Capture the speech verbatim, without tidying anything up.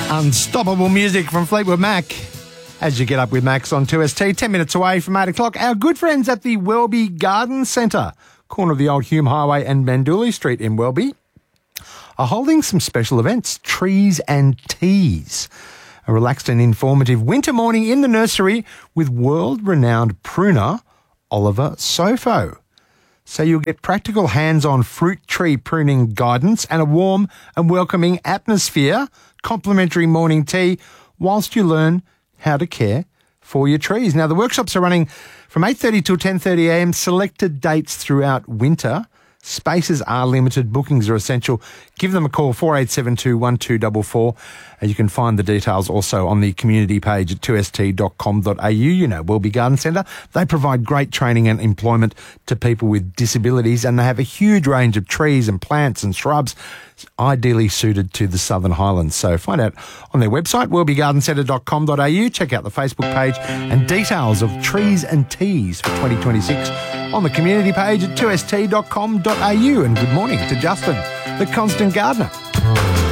Unstoppable music from Fleetwood Mac. As you get up with Max on two S T, ten minutes away from eight o'clock, our good friends at the Welby Garden Centre, corner of the old Hume Highway and Mandooly Street in Welby, are holding some special events, trees and teas. A relaxed and informative winter morning in the nursery with world-renowned pruner Oliver Sofo. So you'll get practical hands-on fruit tree pruning guidance and a warm and welcoming atmosphere, complimentary morning tea, whilst you learn how to care for your trees. Now, the workshops are running from eight thirty till ten thirty a m, selected dates throughout winter. Spaces are limited. Bookings are essential. Give them a call, four eight seven two, one two four four. And you can find the details also on the community page at two s t dot com dot a u. You know, Welby Garden Centre. They provide great training and employment to people with disabilities, and they have a huge range of trees and plants and shrubs ideally suited to the Southern Highlands. So find out on their website, welby garden centre dot com dot a u. Check out the Facebook page and details of trees and teas for twenty twenty-six on the community page at two s t dot com dot a u. And good morning to Justin, the constant gardener.